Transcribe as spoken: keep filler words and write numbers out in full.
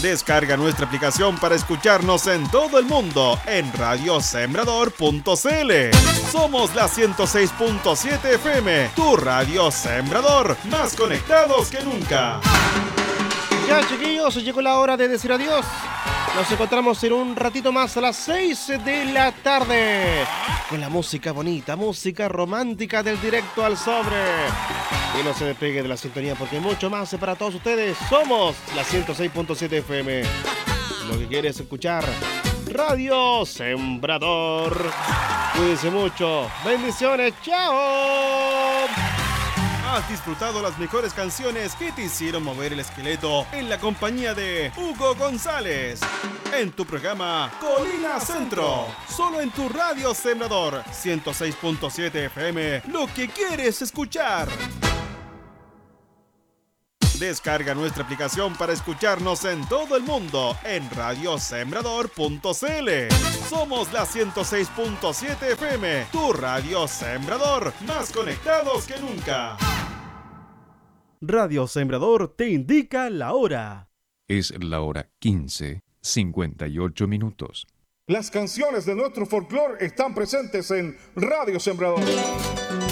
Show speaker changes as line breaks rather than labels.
Descarga nuestra aplicación para escucharnos en todo el mundo en radio sembrador punto c l. Somos la ciento seis punto siete F M, tu radio Sembrador, más conectados que nunca.
Ya, chiquillos, llegó la hora de decir adiós. Nos encontramos en un ratito más a las seis de la tarde con la música bonita, música romántica del Directo al Sobre. Y no se despegue de la sintonía porque hay mucho más para todos ustedes. Somos la ciento seis punto siete F M. Lo que quieres escuchar, Radio Sembrador. Cuídense mucho. Bendiciones. Chao.
Has disfrutado las mejores canciones que te hicieron mover el esqueleto en la compañía de Hugo González. En tu programa Colina Centro. Solo en tu Radio Sembrador ciento seis punto siete F M. Lo que quieres escuchar. Descarga nuestra aplicación para escucharnos en todo el mundo en radio sembrador punto c l. Somos la ciento seis punto siete F M, tu radio Sembrador, más conectados que nunca. Radio Sembrador te indica la hora.
Es la hora quince, cincuenta y ocho minutos.
Las canciones de nuestro folclore están presentes en Radio Sembrador.